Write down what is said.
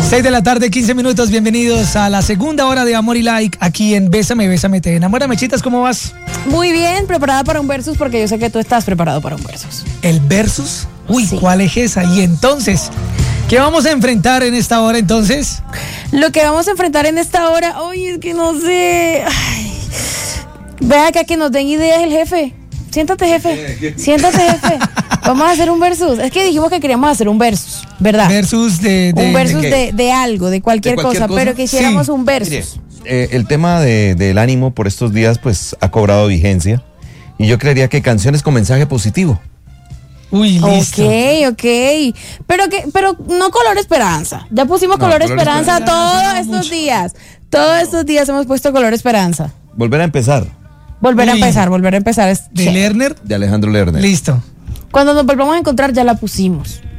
6 de la tarde, 15 minutos. Bienvenidos a la segunda hora de Amor y Like aquí en Bésame, Bésame, te enamora. Mechitas, ¿cómo vas? Muy bien, preparada para un versus porque yo sé que tú estás preparado para un versus. ¿El versus? Uy, Sí. ¿Cuál es esa? Y entonces, ¿qué vamos a enfrentar en esta hora entonces? Lo que vamos a enfrentar en esta hora, oye, es que no sé. Ay. Ve acá que nos den ideas el jefe. Siéntate, jefe. Siéntate, jefe. Vamos a hacer un versus. Es que dijimos que queríamos hacer un versus, ¿verdad? Versus un versus ¿de qué? de algo, de cualquier, ¿De cualquier cosa? pero que hiciéramos Sí. un versus. Mire, el tema del ánimo por estos días pues ha cobrado vigencia y yo creería que canciones con mensaje positivo. Uy, listo. Ok. Pero no color esperanza. Ya pusimos No, color color esperanza esperanza todos no estos mucho. días. Todos estos días hemos puesto color esperanza. Volver a empezar, Volver a Uy. empezar. Es De chévere. Lerner, de Alejandro Lerner. listo. Cuando nos volvamos a encontrar ya la pusimos.